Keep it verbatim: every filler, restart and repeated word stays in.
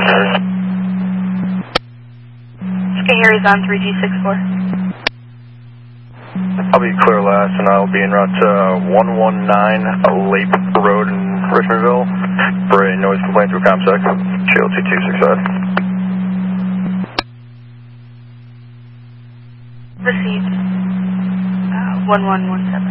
Harry. Okay, Harry's on three G six four. I'll be clear last, and I'll be en route to one one nine Lape Road in Richmondville for a noise complaint through ComSec. G L T two six five. Received. Uh, one one one seven.